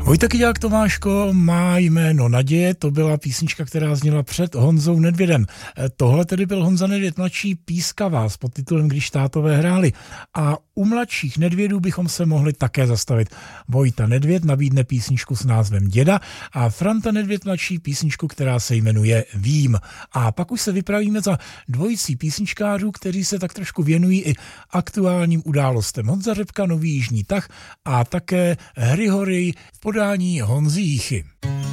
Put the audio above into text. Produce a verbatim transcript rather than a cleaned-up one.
Vojta Kyďák Tomáško má jméno Naděje, to byla písnička, která zněla před Honzou Nedvědem. Tohle tedy byl Honza Nedvěd mladší Pískavá s podtitulem Když tátové hráli. A u mladších Nedvědů bychom se mohli také zastavit. Vojta Nedvěd nabídne písničku s názvem Děda a Franta Nedvěd mladší písničku, která se jmenuje Vím. A pak už se vypravíme za dvojicí písničkářů, kteří se tak trošku věnují i aktuálním událostem. Honza Řepka, Nový jižní tah a také Hry hory v podání Honzy Jíchy.